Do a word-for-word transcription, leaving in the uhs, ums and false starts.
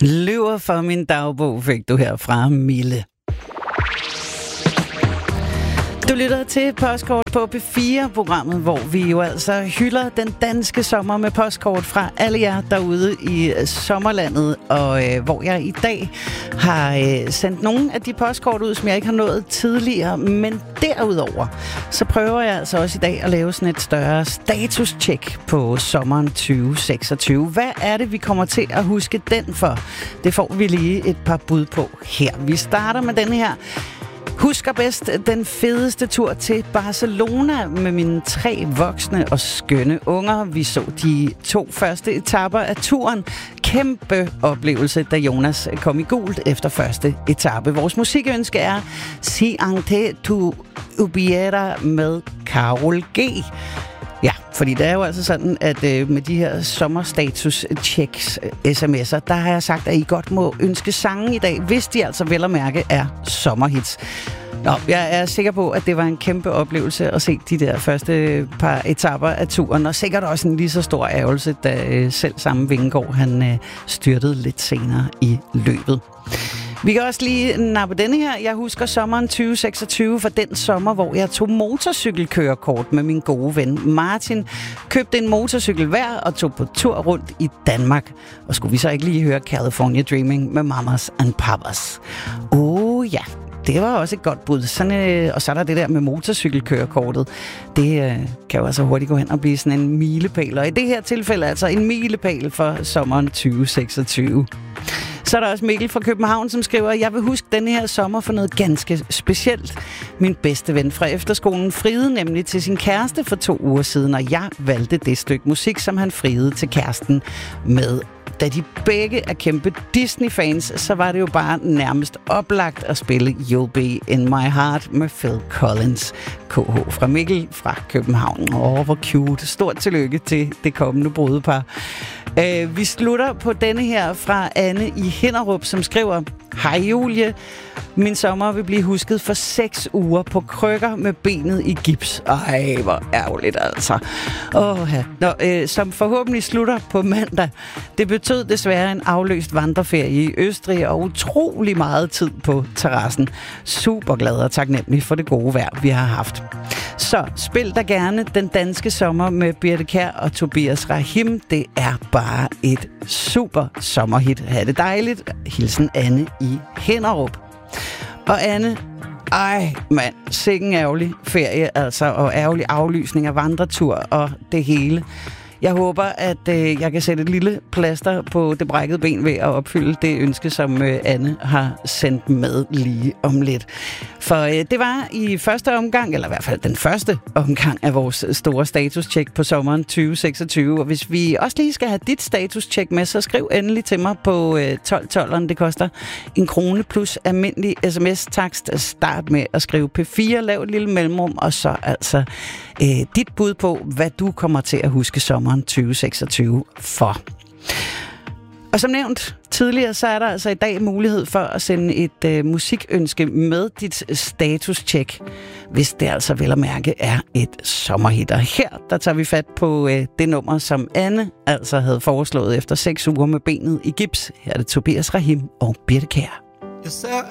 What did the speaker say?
Løver for min dagbog fik du her fra Mille. Du lytter til Postkort på P fire, programmet, hvor vi jo altså hylder den danske sommer med postkort fra alle jer derude i sommerlandet, og øh, hvor jeg i dag har øh, sendt nogle af de postkort ud, som jeg ikke har nået tidligere, men derudover, så prøver jeg altså også i dag at lave sådan et større status-check på sommeren tyve seksogtyve. Hvad er det, vi kommer til at huske den for? Det får vi lige et par bud på her. Vi starter med den her. Husker bedst den fedeste tur til Barcelona med mine tre voksne og skønne unger. Vi så de to første etaper af turen. Kæmpe oplevelse, da Jonas kom i gult efter første etape. Vores musikønske er Si Ante Tu Ubiera med Karol G. Ja, fordi det er jo altså sådan, at øh, med de her sommerstatus-checks, sms'er, der har jeg sagt, at I godt må ønske sange i dag, hvis de altså vel at mærke er sommerhits. Nå, jeg er sikker på, at det var en kæmpe oplevelse at se de der første par etaper af turen, og sikkert også en lige så stor ærgelse, da øh, selv samme Vingegaard, han øh, styrtede lidt senere i løbet. Vi kan også lige nappe denne her. Jeg husker sommeren tyve seksogtyve for den sommer, hvor jeg tog motorcykelkørekort med min gode ven Martin. Købte en motorcykel hver og tog på tur rundt i Danmark. Og skulle vi så ikke lige høre California Dreaming med Mamas and Papas? Oh ja, det var også et godt bud. Sådan, øh, og så er der det der med motorcykelkørekortet. Det øh, kan jo altså hurtigt gå hen og blive sådan en milepæl. Og i det her tilfælde altså en milepæl for sommeren tyve seksogtyve. Så er der også Mikkel fra København, som skriver, at jeg vil huske denne her sommer for noget ganske specielt. Min bedste ven fra efterskolen friede nemlig til sin kæreste for to uger siden, og jeg valgte det stykke musik, som han friede til kæresten med. Da de begge er kæmpe Disney-fans, så var det jo bare nærmest oplagt at spille You'll Be In My Heart med Phil Collins. K H fra Mikkel fra København. Åh, oh, hvor cute. Stort tillykke til det kommende brudepar. Uh, vi slutter på denne her fra Anne i Hinderup, som skriver: Hej Julie, min sommer vil blive husket for seks uger på krykker med benet i gips. Ej, hvor ærgerligt altså. Åh, ja. Nå, øh, som forhåbentlig slutter på mandag. Det betød desværre en afløst vandreferie i Østrig og utrolig meget tid på terrassen. Super glad og taknemmelig for det gode vejr, vi har haft. Så spil da gerne den danske sommer med Birthe Kjær og Tobias Rahim. Det er bare et super sommerhit. Ha' det dejligt. Hilsen Anne i Hinderup. Og Anne, ej mand, sikken ærgerlig ferie, altså, og ærgerlig aflysning af vandretur og det hele. Jeg håber, at øh, jeg kan sætte et lille plaster på det brækkede ben ved at opfylde det ønske, som øh, Anne har sendt med lige om lidt. For øh, det var i første omgang, eller i hvert fald den første omgang af vores store status-check på sommeren tyve seksogtyve. Og hvis vi også lige skal have dit status-check med, så skriv endelig til mig på øh, tolv tolv. Det koster en krone plus almindelig sms-takst. Start med at skrive P fire, lav et lille mellemrum, og så altså øh, dit bud på, hvad du kommer til at huske sommer tyve seksogtyve for. Og som nævnt tidligere, så er der altså i dag mulighed for at sende et øh, musikønske med dit status-check, hvis det altså vel at mærke er et sommerhit. Og her, der tager vi fat på øh, det nummer, som Anne altså havde foreslået efter seks uger med benet i gips. Her er det Tobias Rahim og Birthe Kjær. Jeg ser